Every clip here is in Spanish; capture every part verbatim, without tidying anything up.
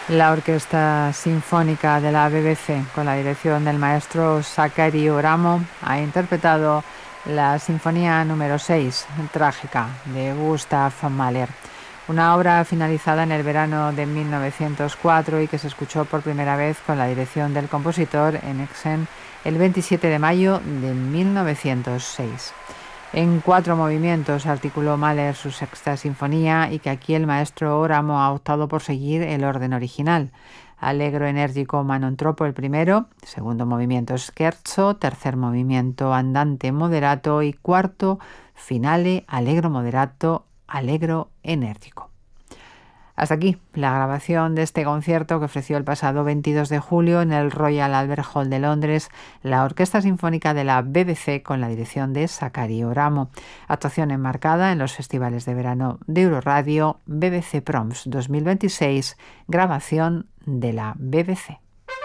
La Orquesta Sinfónica de la B B C, con la dirección del maestro Sakari Oramo, ha interpretado la Sinfonía número seis, Trágica, de Gustav Mahler, una obra finalizada en el verano de mil novecientos cuatro y que se escuchó por primera vez con la dirección del compositor en Exen el veintisiete de mayo de mil novecientos seis. En cuatro movimientos articuló Mahler su sexta sinfonía y que aquí el maestro Oramo ha optado por seguir el orden original. Allegro enérgico Manon troppo el primero, segundo movimiento scherzo, tercer movimiento andante moderato y cuarto finale allegro moderato, allegro enérgico. Hasta aquí la grabación de este concierto que ofreció el pasado veintidós de julio en el Royal Albert Hall de Londres la Orquesta Sinfónica de la B B C con la dirección de Sakari Oramo. Actuación enmarcada en los festivales de verano de Euroradio, B B C Proms dos mil veintiséis, grabación de la B B C.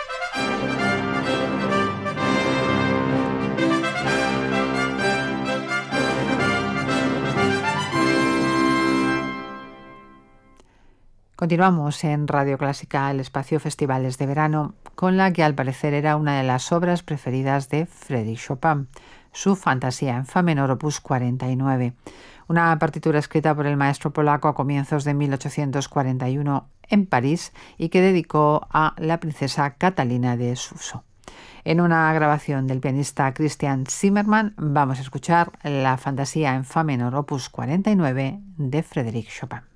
Continuamos en Radio Clásica, el espacio Festivales de Verano, con la que al parecer era una de las obras preferidas de Frédéric Chopin, su Fantasía en Fa menor opus cuarenta y nueve, una partitura escrita por el maestro polaco a comienzos de mil ochocientos cuarenta y uno en París y que dedicó a la princesa Catalina de Suso. En una grabación del pianista Christian Zimmermann vamos a escuchar la Fantasía en Fa menor opus cuarenta y nueve de Frédéric Chopin.